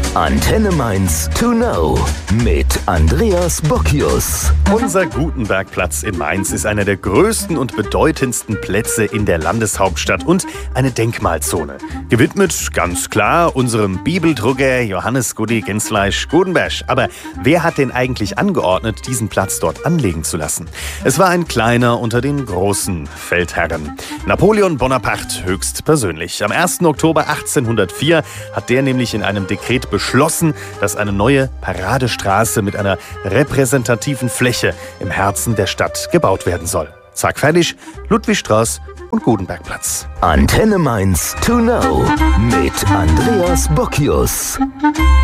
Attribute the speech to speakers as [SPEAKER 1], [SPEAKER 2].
[SPEAKER 1] Antenne Mainz to know mit Andreas Bockius.
[SPEAKER 2] Unser Gutenbergplatz in Mainz ist einer der größten und bedeutendsten Plätze in der Landeshauptstadt und eine Denkmalzone. Gewidmet, ganz klar, unserem Bibeldrucker Johannes Gudi Gensfleisch Gutenberg. Aber wer hat denn eigentlich angeordnet, diesen Platz dort anlegen zu lassen? Es war ein kleiner unter den großen Feldherren. Napoleon Bonaparte höchstpersönlich. Am 1. Oktober 1804 hat der nämlich in einem Dekret beschlossen, dass eine neue Paradestraße mit einer repräsentativen Fläche im Herzen der Stadt gebaut werden soll. Zack, fertig, Ludwigstraße und Gutenbergplatz.
[SPEAKER 1] Antenne Mainz to know mit Andreas Bockius.